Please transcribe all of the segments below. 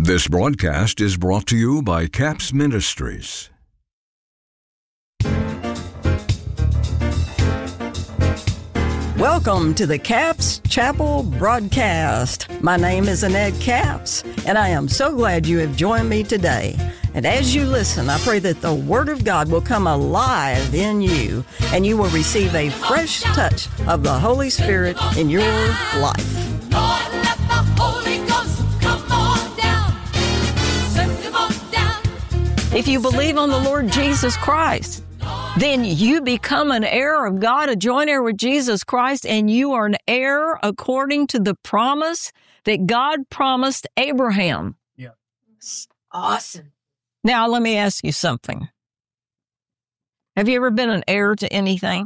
This broadcast is brought to you by CAPS Ministries. Welcome to the CAPS Chapel broadcast. My name is Annette Capps, and I am so glad you have joined me today. And as you listen, I pray that the Word of God will come alive in you, and you will receive a fresh touch of the Holy Spirit in your life. Lord, let the Holy Ghost come on down. Send him on down. If you believe on the Lord Jesus Christ, then you become an heir of God, a joint heir with Jesus Christ, and you are an heir according to the promise that God promised Abraham. Yeah. Awesome. Now, let me ask you something. Have you ever been an heir to anything?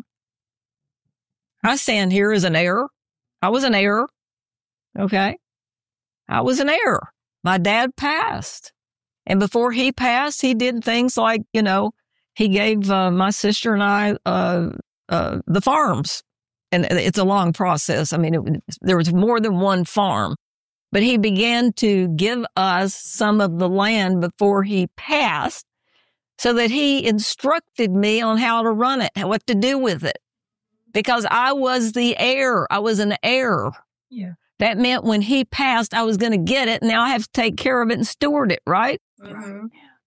I stand here as an heir. I was an heir. Okay? I was an heir. My dad passed. And before he passed, he did things like, he gave my sister and I the farms. And it's a long process. I mean, there was more than one farm. But he began to give us some of the land before he passed so that he instructed me on how to run it, what to do with it. Because I was the heir. I was an heir. Yeah. That meant when he passed, I was going to get it. Now I have to take care of it and steward it, right? Mm-hmm.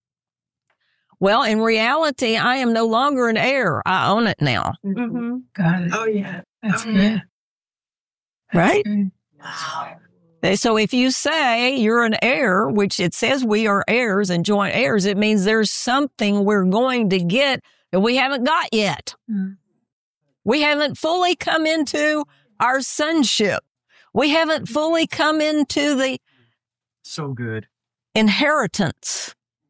Well, in reality, I am no longer an heir. I own it now. Mm-hmm. Got it. Oh, yeah. That's good. Yeah. Right? Good. Wow. So if you say you're an heir, which it says we are heirs and joint heirs, it means there's something we're going to get that we haven't got yet. Mm. We haven't fully come into our sonship. We haven't fully come into the So good. inheritance.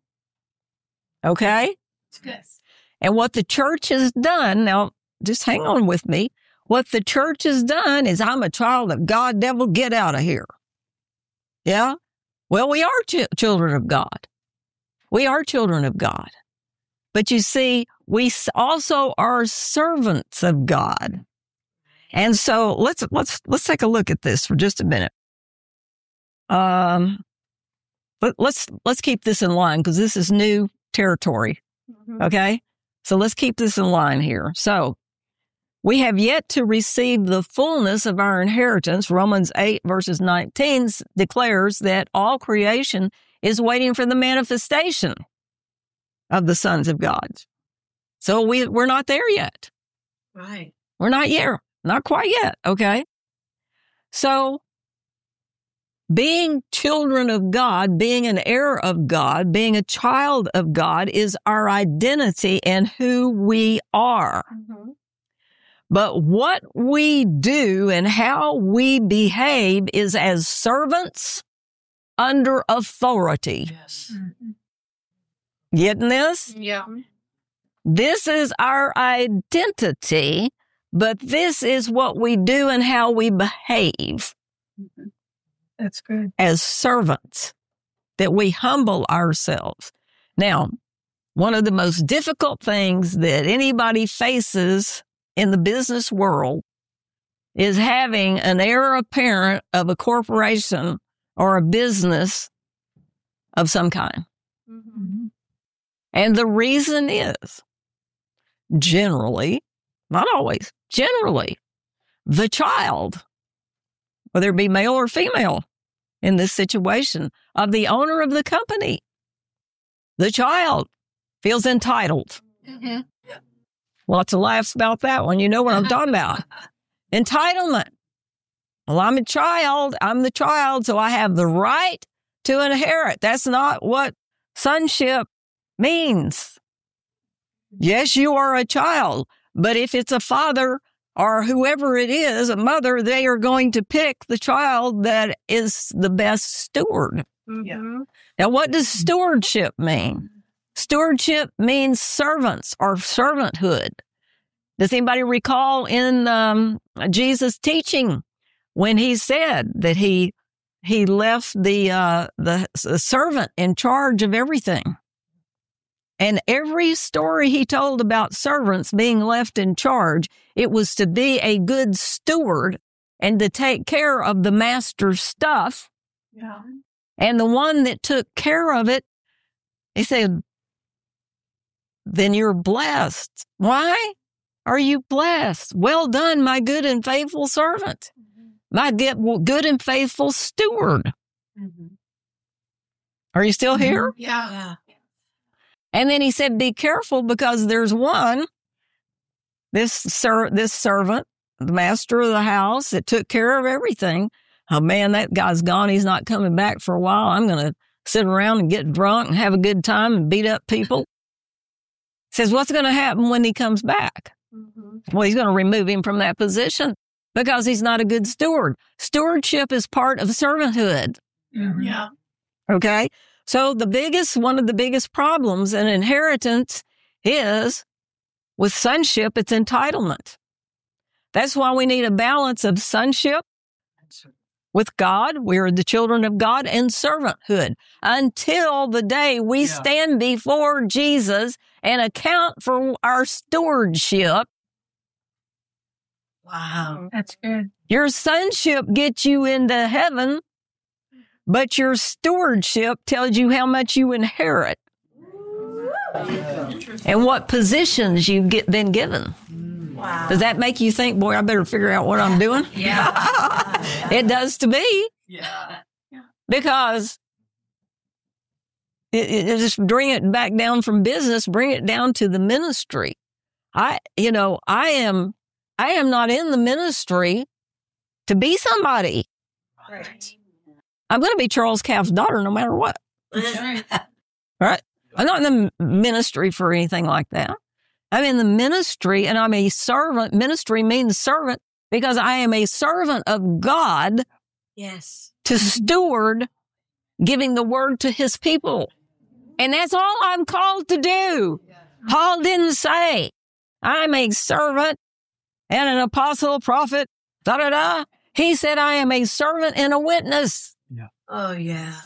Okay? It's good. And what the church has done, now just hang on with me. What the church has done is, I'm a child of God, devil, get out of here. Yeah? Well, we are children of God. We are children of God. But you see, we also are servants of God. And so let's take a look at this for just a minute. Let's keep this in line because this is new territory. Mm-hmm. Okay? So let's keep this in line here. So we have yet to receive the fullness of our inheritance. Romans 8 verses 19 declares that all creation is waiting for the manifestation of the sons of God. So we're not there yet. Right. We're not yet. Not quite yet. Okay. So being children of God, being an heir of God, being a child of God is our identity and who we are. Mm-hmm. But what we do and how we behave is as servants under authority. Yes. Getting this? Yeah. This is our identity, but this is what we do and how we behave That's good. as servants, that we humble ourselves. Now, one of the most difficult things that anybody faces in the business world is having an heir apparent of a corporation or a business of some kind. Mm-hmm. And the reason is, generally, not always, generally, the child, whether it be male or female in this situation, of the owner of the company, the child feels entitled. Mm-hmm. Lots of laughs about that one. You know what I'm talking about. Entitlement. Well, I'm a child. I'm the child, so I have the right to inherit. That's not what sonship means. Yes, you are a child, but if it's a father or whoever it is, a mother, they are going to pick the child that is the best steward. Mm-hmm. Now, what does stewardship mean? Stewardship means servants or servanthood. Does anybody recall in Jesus' teaching when he said that he left the servant in charge of everything? And every story he told about servants being left in charge, it was to be a good steward and to take care of the master's stuff Yeah. And the one that took care of it, he said, then you're blessed. Why are you blessed? Well done, my good and faithful servant, my good and faithful steward. Are you still here? Yeah. And then he said, be careful because there's one, this servant, the master of the house that took care of everything. Oh man, that guy's gone. He's not coming back for a while. I'm going to sit around and get drunk and have a good time and beat up people. Says, what's going to happen when he comes back? Well, he's going to remove him from that position because he's not a good steward. Stewardship is part of servanthood. Yeah. Okay. So one of the biggest problems in inheritance is with sonship, it's entitlement. That's why we need a balance of sonship with God. We're the children of God, and servanthood until the day we stand before Jesus and account for our stewardship. Wow. That's good. Your sonship gets you into heaven, but your stewardship tells you how much you inherit and what positions you've been given. Wow. Does that make you think, boy, I better figure out what I'm doing? Yeah. It does to me. Yeah. Because it just bring it back down from business, bring it down to the ministry. I am not in the ministry to be somebody. Right. I'm going to be Charles Caff's daughter no matter what. Right? I'm not in the ministry for anything like that. I'm in the ministry and I'm a servant. Ministry means servant because I am a servant of God. Yes. To steward giving the word to his people. And that's all I'm called to do. Paul didn't say, I'm a servant and an apostle, prophet, da-da-da. He said, I am a servant and a witness. Yeah. Oh, yeah.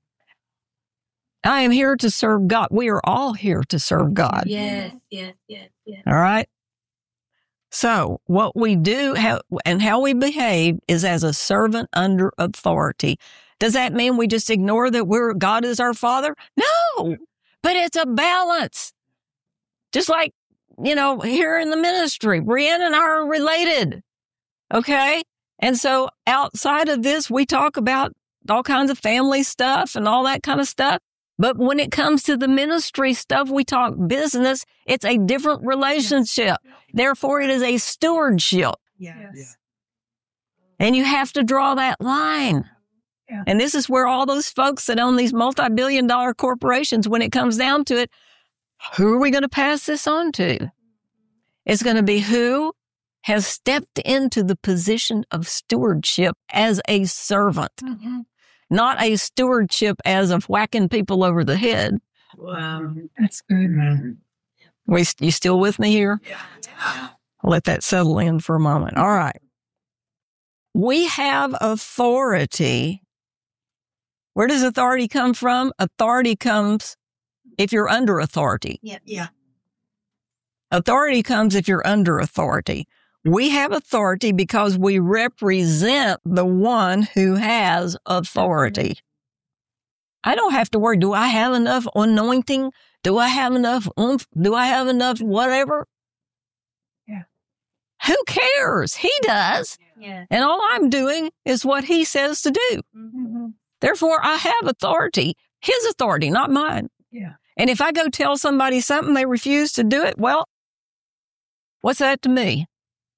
I am here to serve God. We are all here to serve God. Yes. All right? So what we do and how we behave is as a servant under authority. Does that mean we just ignore that God is our Father? No, but it's a balance. Just like, here in the ministry, Brianne and I are related. Okay? And so outside of this, we talk about all kinds of family stuff and all that kind of stuff. But when it comes to the ministry stuff, we talk business. It's a different relationship. Therefore, it is a stewardship. Yes. And you have to draw that line. Yeah. And this is where all those folks that own these multi-billion-dollar corporations, when it comes down to it, who are we going to pass this on to? It's going to be who has stepped into the position of stewardship as a servant. Mm-hmm. Not a stewardship as of whacking people over the head. Wow. That's good, man. You still with me here? Yeah. I'll let that settle in for a moment. All right. We have authority. Where does authority come from? Authority comes if you're under authority. Yeah. Authority comes if you're under authority. We have authority because we represent the one who has authority. I don't have to worry. Do I have enough anointing? Do I have enough oomph? Do I have enough whatever? Yeah. Who cares? He does. Yeah. And all I'm doing is what he says to do. Mm-hmm. Therefore, I have authority, his authority, not mine. Yeah. And if I go tell somebody something, they refuse to do it, well, what's that to me?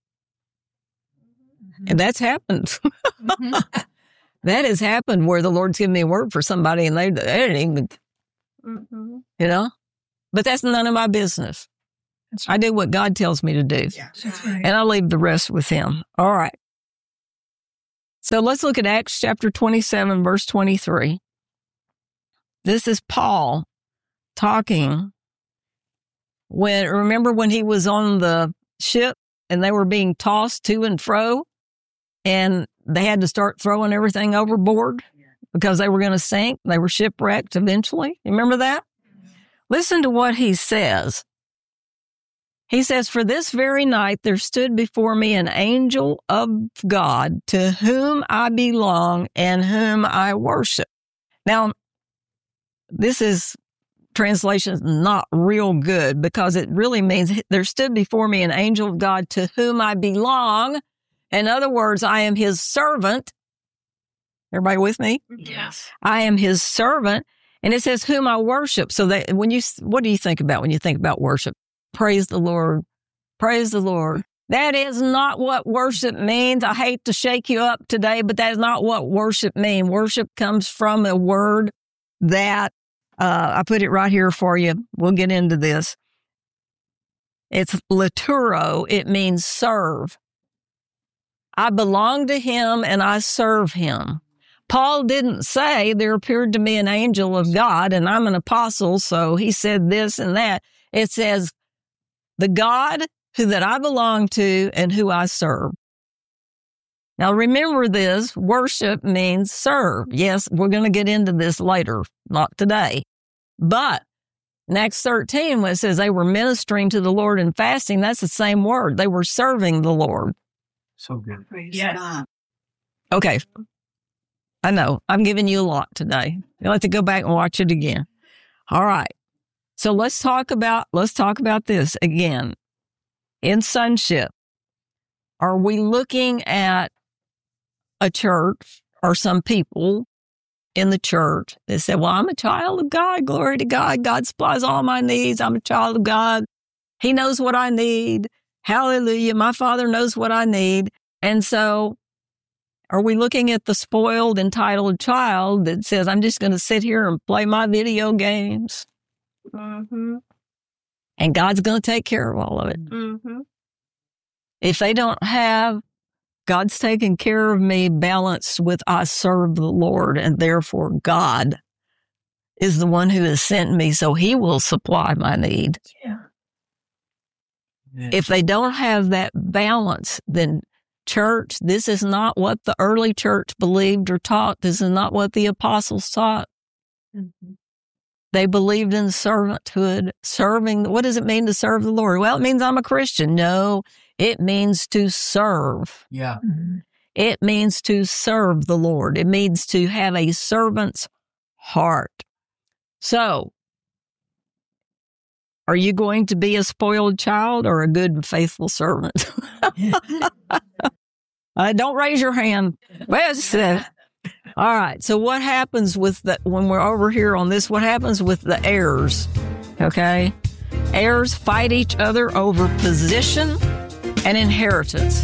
And that's happened. Mm-hmm. That has happened where the Lord's given me a word for somebody and they didn't even, But that's none of my business. That's I do what God tells me to do. Yeah. That's right. And I leave the rest with him. All right. So let's look at Acts chapter 27, verse 23. This is Paul talking remember when he was on the ship and they were being tossed to and fro and they had to start throwing everything overboard because they were going to sink. They were shipwrecked eventually. You remember that? Listen to what he says. He says, for this very night there stood before me an angel of God to whom I belong and whom I worship. Now, this is translation is not real good because it really means there stood before me an angel of God to whom I belong. In other words, I am his servant. Everybody with me? Yes. I am his servant. And it says whom I worship. So that what do you think about when you think about worship? Praise the Lord. Praise the Lord. That is not what worship means. I hate to shake you up today, but that is not what worship means. Worship comes from a word that I put it right here for you. We'll get into this. It's laturo. It means serve. I belong to him and I serve him. Paul didn't say there appeared to me an angel of God and I'm an apostle, so he said this and that. It says the God who that I belong to and who I serve. Now remember this, worship means serve. Yes, we're going to get into this later, not today. But in Acts 13, when it says they were ministering to the Lord and fasting, that's the same word. They were serving the Lord. So good. Praise Yes. God. Okay. I know. I'm giving you a lot today. You'll have to go back and watch it again. All right. So let's talk about this again. In sonship, are we looking at a church or some people in the church that say, well, I'm a child of God. Glory to God. God supplies all my needs. I'm a child of God. He knows what I need. Hallelujah. My Father knows what I need. And so are we looking at the spoiled, entitled child that says, I'm just going to sit here and play my video games? Mm-hmm. And God's going to take care of all of it. Mm-hmm. If they don't have God's taking care of me balanced with I serve the Lord, and therefore God is the one who has sent me, so he will supply my need. Yeah. If they don't have that balance, then church, this is not what the early church believed or taught. This is not what the apostles taught. Mm-hmm. They believed in servanthood, serving. What does it mean to serve the Lord? Well, it means I'm a Christian. No, it means to serve. Yeah. Mm-hmm. It means to serve the Lord. It means to have a servant's heart. So, are you going to be a spoiled child or a good and faithful servant? Don't raise your hand. Well, all right. So what happens with when we're over here on this, what happens with the heirs? Okay. Heirs fight each other over position and inheritance.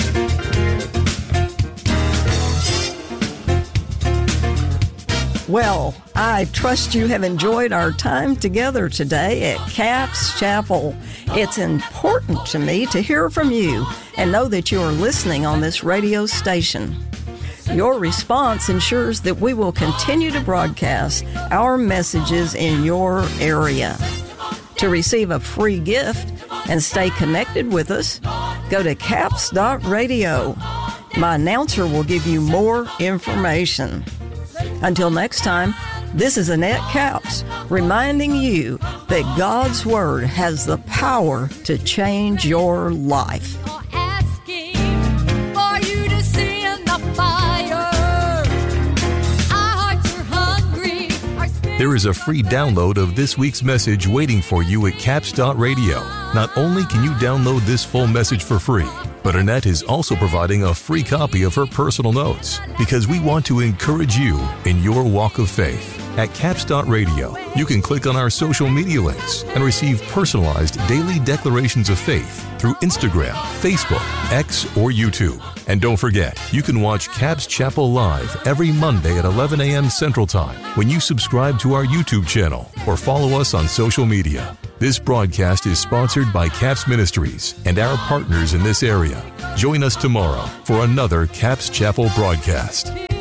Well, I trust you have enjoyed our time together today at Capps Chapel. It's important to me to hear from you and know that you are listening on this radio station. Your response ensures that we will continue to broadcast our messages in your area. To receive a free gift and stay connected with us, go to capps.radio. My announcer will give you more information. Until next time, this is Annette Capps reminding you that God's Word has the power to change your life. Asking for you to send the fire. Our hearts are hungry. Our spirits There is a free download of this week's message waiting for you at capps.radio. Not only can you download this full message for free, but Annette is also providing a free copy of her personal notes because we want to encourage you in your walk of faith. At capps.radio, you can click on our social media links and receive personalized daily declarations of faith through Instagram, Facebook, X, or YouTube. And don't forget, you can watch Capps Chapel live every Monday at 11 a.m. Central Time when you subscribe to our YouTube channel or follow us on social media. This broadcast is sponsored by Capps Ministries and our partners in this area. Join us tomorrow for another Capps Chapel broadcast.